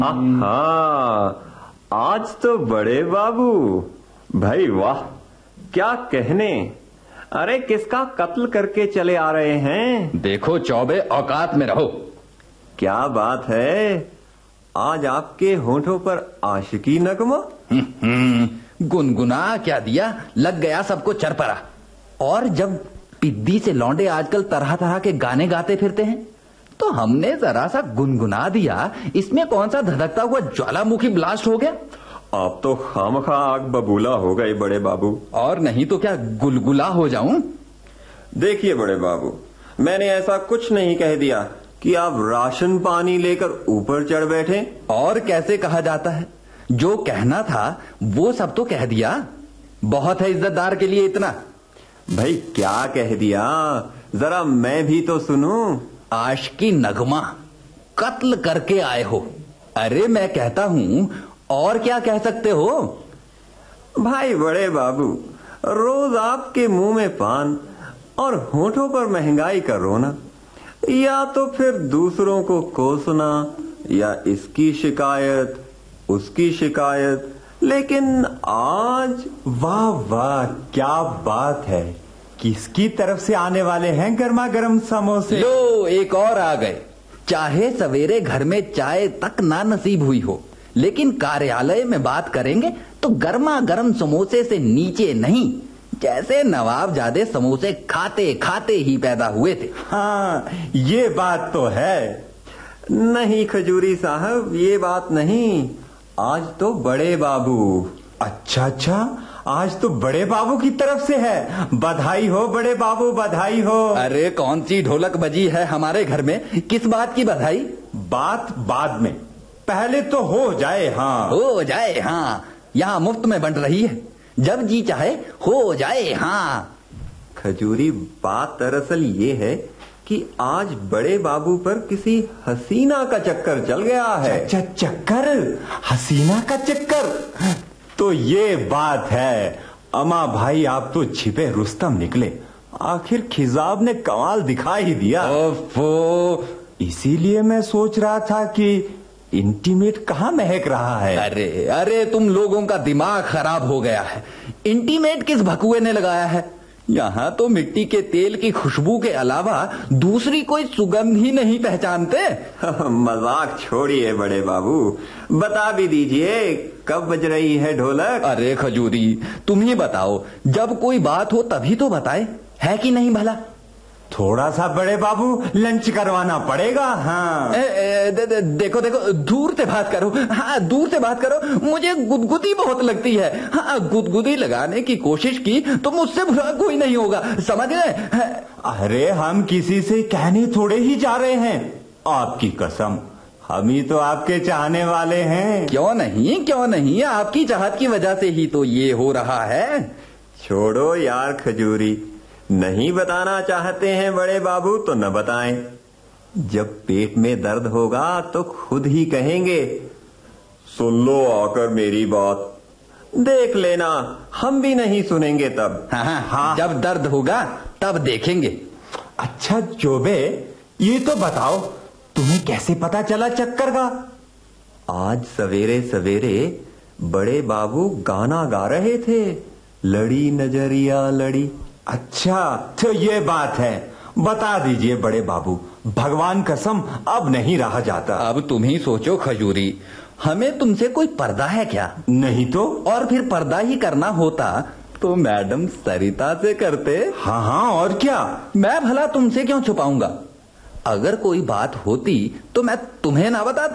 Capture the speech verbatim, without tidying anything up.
हाँ, आज तो बड़े बाबू भाई वाह, क्या कहने। अरे किसका कत्ल करके चले आ रहे हैं। देखो चौबे, औकात में रहो। क्या बात है, आज आपके होठों पर आशिकी नगमा। गुनगुना क्या दिया, लग गया सबको चरपरा। और जब पिद्दी से लौंडे आजकल तरह तरह के गाने गाते फिरते हैं तो हमने जरा सा गुनगुना दिया, इसमें कौन सा धधकता हुआ ज्वालामुखी ब्लास्ट हो गया। आप तो खामखा आग बबूला हो गए बड़े बाबू। और नहीं तो क्या गुलगुला हो जाऊं। देखिए बड़े बाबू, मैंने ऐसा कुछ नहीं कह दिया कि आप राशन पानी लेकर ऊपर चढ़ बैठे। और कैसे कहा जाता है, जो कहना था वो सब तो कह दिया। बहुत है इज्जतदार के लिए इतना। भाई क्या कह दिया, जरा मैं भी तो सुनूं। आशिकी नगमा, कत्ल करके आए हो। अरे मैं कहता हूं, और क्या कह सकते हो। भाई बड़े बाबू, रोज आपके मुंह में पान और होठों पर महंगाई का रोना, या तो फिर दूसरों को कोसना, या इसकी शिकायत उसकी शिकायत। लेकिन आज वाह वाह, क्या बात है। किसकी तरफ से आने वाले हैं गर्मा गर्म समोसे। लो एक और आ गए। चाहे सवेरे घर में चाय तक ना नसीब हुई हो, लेकिन कार्यालय में बात करेंगे तो गर्मा गर्म समोसे से नीचे नहीं। जैसे नवाबजादे समोसे खाते खाते ही पैदा हुए थे। हाँ, ये बात तो है। नहीं खजूरी साहब, ये बात नहीं। आज तो बड़े बाबू। अच्छा अच्छा, आज तो बड़े बाबू की तरफ से है। बधाई हो बड़े बाबू, बधाई हो। अरे कौन सी ढोलक बजी है हमारे घर में, किस बात की बधाई। बात बाद में, पहले तो हो जाए। हाँ हो जाए हाँ, यहाँ मुफ्त में बंट रही है। जब जी चाहे हो जाए हाँ। खजूरी, बात दरअसल ये है कि आज बड़े बाबू पर किसी हसीना का चक्कर चल गया है। अच्छा, चक्कर, हसीना का चक्कर। तो ये बात है। अमा भाई, आप तो छिपे रुस्तम निकले। आखिर खिजाब ने कमाल दिखा ही दिया। ओफो, इसीलिए मैं सोच रहा था कि इंटीमेट कहाँ महक रहा है। अरे अरे, तुम लोगों का दिमाग खराब हो गया है। इंटीमेट किस भकुए ने लगाया है। यहाँ तो मिट्टी के तेल की खुशबू के अलावा दूसरी कोई सुगंध ही नहीं पहचानते। मजाक छोड़िए बड़े बाबू, बता भी दीजिए कब बज रही है ढोलक। अरे खजूरी, तुम ही बताओ, जब कोई बात हो तभी तो बताए, है कि नहीं भला। थोड़ा सा बड़े बाबू लंच करवाना पड़ेगा। हाँ ए, ए, दे, दे, देखो देखो, दूर से बात करो। हाँ दूर से बात करो, मुझे गुदगुदी बहुत लगती है। हाँ, गुदगुदी लगाने की कोशिश की तो मुझसे बुरा कोई नहीं होगा, समझ गए। अरे हम किसी से कहने थोड़े ही जा रहे हैं। आपकी कसम, हम ही तो आपके चाहने वाले हैं। क्यों नहीं क्यों नहीं, आपकी चाहत की वजह से ही तो ये हो रहा है। छोड़ो यार खजूरी, नहीं बताना चाहते हैं बड़े बाबू तो न बताएं। जब पेट में दर्द होगा तो खुद ही कहेंगे। सुन लो आकर मेरी बात, देख लेना हम भी नहीं सुनेंगे तब। हाँ, हाँ, हाँ, जब दर्द होगा तब देखेंगे। अच्छा चोबे, ये तो बताओ, तुम्हें कैसे पता चला चक्कर का। आज सवेरे सवेरे बड़े बाबू गाना गा रहे थे, लड़ी नजरिया लड़ी। अच्छा, तो ये बात है। बता दीजिए बड़े बाबू, भगवान कसम अब नहीं रहा जाता। अब तुम ही सोचो खजूरी, हमें तुमसे कोई पर्दा है क्या। नहीं तो। और फिर पर्दा ही करना होता तो मैडम सरिता से करते। हाँ हाँ, और क्या। मैं भला तुमसे क्यों छुपाऊंगा। अगर कोई बात होती तो मैं तुम्हें ना बताता।